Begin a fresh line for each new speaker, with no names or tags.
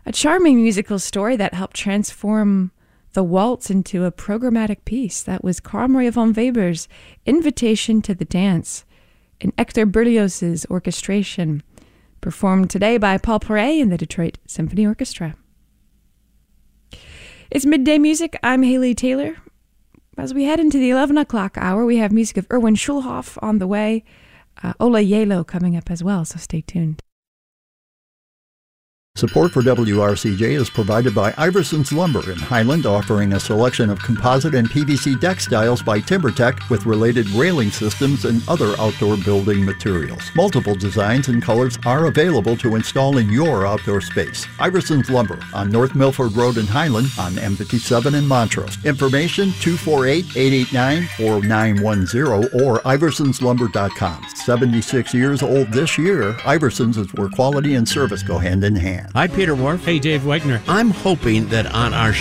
A charming musical story that helped transform the waltz into a programmatic piece. That was Carl Maria von Weber's Invitation to the Dance in Hector Berlioz's orchestration, performed today by Paul Poiret and the Detroit Symphony Orchestra. It's Midday Music. I'm Haley Taylor. As we head into the 11 o'clock hour, we have music of Erwin Schulhoff on the way. Ola Yelo coming up as well, so stay tuned.
Support for WRCJ is provided by Iverson's Lumber in Highland, offering a selection of composite and PVC deck styles by TimberTech with related railing systems and other outdoor building materials. Multiple designs and colors are available to install in your outdoor space. Iverson's Lumber on North Milford Road in Highland on M57 in Montrose. Information 248-889-4910 or iversonslumber.com. 76 years old this year, Iverson's is where quality and service go hand in hand.
Hi, Peter Wharf.
Hey, Dave Wegner.
I'm hoping that on our